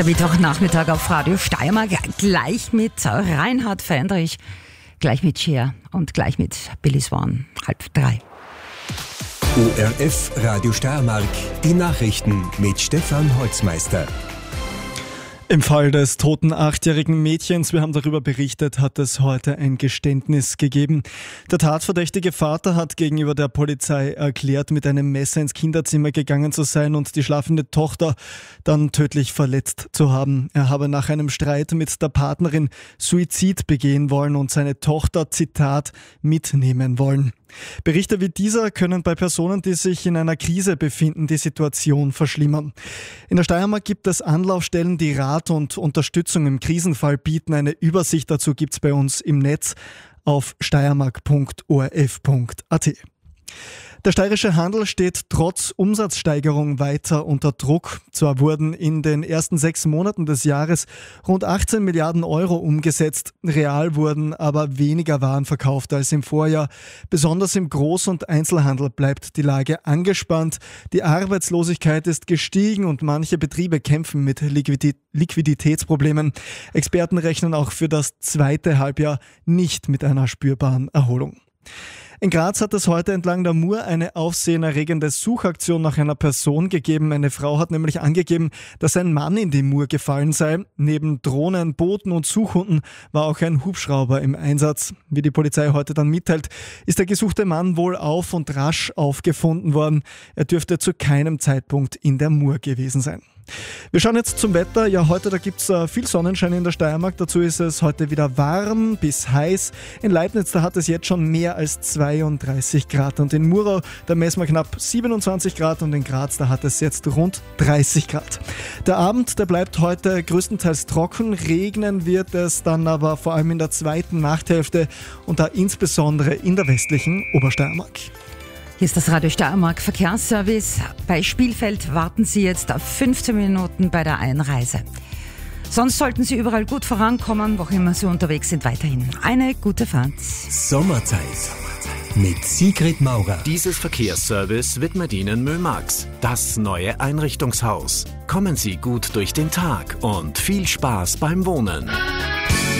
Der Mittwochnachmittag auf Radio Steiermark, gleich mit Reinhard Fendrich, gleich mit Cher und gleich mit Billy Swan, 2:30. ORF Radio Steiermark, die Nachrichten mit Stefan Holzmeister. Im Fall des toten 8-jährigen Mädchens, wir haben darüber berichtet, hat es heute ein Geständnis gegeben. Der tatverdächtige Vater hat gegenüber der Polizei erklärt, mit einem Messer ins Kinderzimmer gegangen zu sein und die schlafende Tochter dann tödlich verletzt zu haben. Er habe nach einem Streit mit der Partnerin Suizid begehen wollen und seine Tochter, Zitat, mitnehmen wollen. Berichte wie dieser können bei Personen, die sich in einer Krise befinden, die Situation verschlimmern. In der Steiermark gibt es Anlaufstellen, die Rat und Unterstützung im Krisenfall bieten. Eine Übersicht dazu gibt's bei uns im Netz auf steiermark.orf.at. Der steirische Handel steht trotz Umsatzsteigerung weiter unter Druck. Zwar wurden in den ersten 6 Monaten des Jahres rund 18 Milliarden Euro umgesetzt, real wurden aber weniger Waren verkauft als im Vorjahr. Besonders im Groß- und Einzelhandel bleibt die Lage angespannt. Die Arbeitslosigkeit ist gestiegen und manche Betriebe kämpfen mit Liquiditätsproblemen. Experten rechnen auch für das zweite Halbjahr nicht mit einer spürbaren Erholung. In Graz hat es heute entlang der Mur eine aufsehenerregende Suchaktion nach einer Person gegeben. Eine Frau hat nämlich angegeben, dass ein Mann in die Mur gefallen sei. Neben Drohnen, Booten und Suchhunden war auch ein Hubschrauber im Einsatz. Wie die Polizei heute dann mitteilt, ist der gesuchte Mann wohl auf und rasch aufgefunden worden. Er dürfte zu keinem Zeitpunkt in der Mur gewesen sein. Wir schauen jetzt zum Wetter. Ja, heute da gibt's viel Sonnenschein in der Steiermark. Dazu ist es heute wieder warm bis heiß. In Leibniz, da hat es jetzt schon mehr als 32 Grad. Und in Murau, da messen wir knapp 27 Grad. Und in Graz, da hat es jetzt rund 30 Grad. Der Abend, der bleibt heute größtenteils trocken. Regnen wird es dann aber vor allem in der zweiten Nachthälfte und da insbesondere in der westlichen Obersteiermark. Hier ist das Radio Steiermark Verkehrsservice. Bei Spielfeld warten Sie jetzt auf 15 Minuten bei der Einreise. Sonst sollten Sie überall gut vorankommen, wo immer Sie unterwegs sind, weiterhin. Eine gute Fahrt. Sommerzeit mit Sigrid Maurer. Dieses Verkehrsservice widmet Ihnen Mömax, das neue Einrichtungshaus. Kommen Sie gut durch den Tag und viel Spaß beim Wohnen.